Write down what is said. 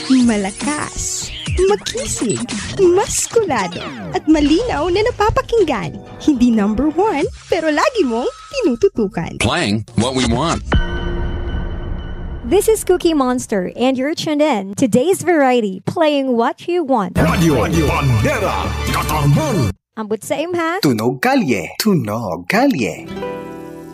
Malakas, makisig, maskulado, at malinaw na napapakinggan. Hindi number one, pero lagi mong tinututukan. Playing what we want. This is Cookie Monster, and you're tuned in to Today's Variety, playing what you want. Radio Bandera, Katarman. Ambot sa imha. Tunog kalye, tunog kalye.